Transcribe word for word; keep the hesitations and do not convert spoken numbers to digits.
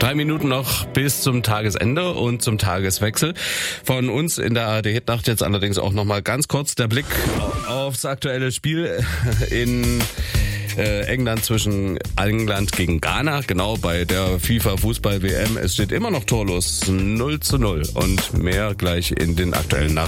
Drei Minuten noch bis zum Tagesende und zum Tageswechsel. Von uns in der A R D-Hitnacht jetzt allerdings auch nochmal ganz kurz der Blick aufs aktuelle Spiel in äh, England zwischen England gegen Ghana. Genau, bei der FIFA-Fußball-W M. Es steht immer noch torlos null zu null und mehr gleich in den aktuellen Nachrichten.